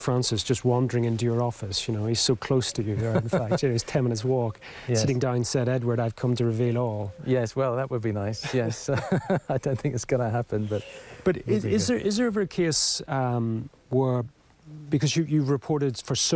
Francis just wandering into your office, you know, he's so close to you here, in fact, you know, it's 10 minutes walk, sitting down, said, Edward, I've come to reveal all. Yes, well, that would be nice, yes. I don't think it's going to happen, but... But is there ever a case where, because you've reported for so